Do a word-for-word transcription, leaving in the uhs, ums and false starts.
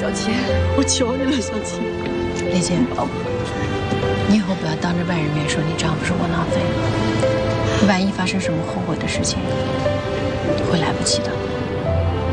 小倩，我求你了，小倩。 丽姐，你以后不要当着外人面说你丈夫是窝囊废，万一发生什么后悔的事情，会来不及的。